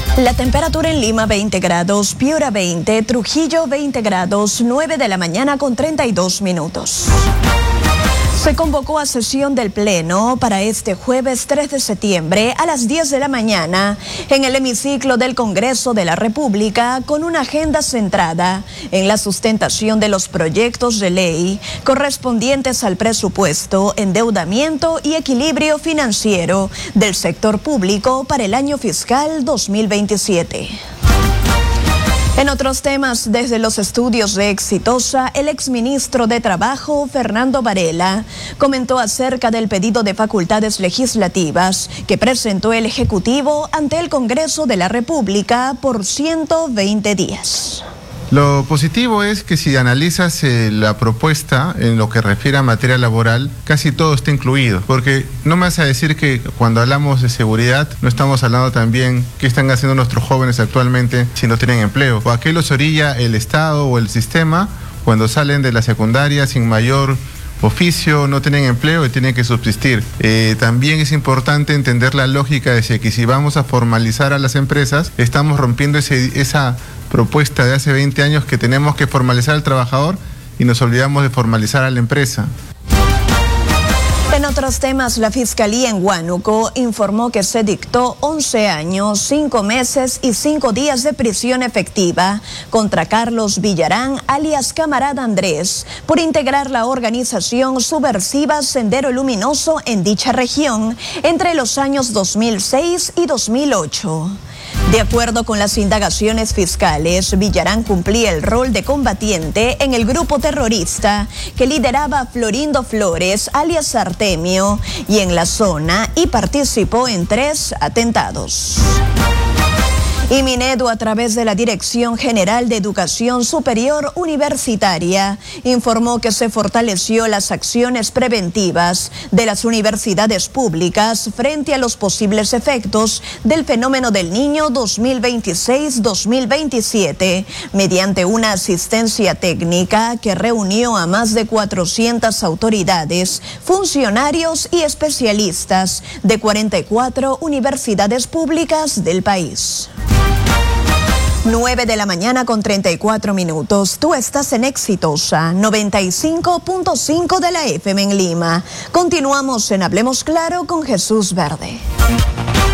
La temperatura en Lima 20 grados, Piura 20, Trujillo 20 grados, 9 de la mañana con 32 minutos. Se convocó a sesión del Pleno para este jueves 3 de septiembre a las 10 de la mañana en el hemiciclo del Congreso de la República con una agenda centrada en la sustentación de los proyectos de ley correspondientes al presupuesto, endeudamiento y equilibrio financiero del sector público para el año fiscal 2027. En otros temas, desde los estudios de Exitosa, el exministro de Trabajo, Fernando Varela, comentó acerca del pedido de facultades legislativas que presentó el Ejecutivo ante el Congreso de la República por 120 días. Lo positivo es que si analizas la propuesta en lo que refiere a materia laboral, casi todo está incluido, porque no me vas a decir que cuando hablamos de seguridad no estamos hablando también qué están haciendo nuestros jóvenes actualmente si no tienen empleo, o a qué los orilla el Estado o el sistema cuando salen de la secundaria sin mayor oficio, no tienen empleo y tienen que subsistir. También es importante entender la lógica de que si vamos a formalizar a las empresas, estamos rompiendo esa propuesta de hace 20 años que tenemos que formalizar al trabajador y nos olvidamos de formalizar a la empresa. En otros temas, la Fiscalía en Huánuco informó que se dictó 11 años, 5 meses y 5 días de prisión efectiva contra Carlos Villarán, alias Camarada Andrés, por integrar la organización subversiva Sendero Luminoso en dicha región entre los años 2006 y 2008. De acuerdo con las indagaciones fiscales, Villarán cumplía el rol de combatiente en el grupo terrorista que lideraba Florindo Flores, alias Artemio, y en la zona y participó en 3 atentados. Y Minedu, a través de la Dirección General de Educación Superior Universitaria, informó que se fortaleció las acciones preventivas de las universidades públicas frente a los posibles efectos del fenómeno del Niño 2026-2027, mediante una asistencia técnica que reunió a más de 400 autoridades, funcionarios y especialistas de 44 universidades públicas del país. 9 de la mañana con 34 minutos. Tú estás en Exitosa 95.5 de la FM en Lima. Continuamos en Hablemos Claro con Jesús Verde.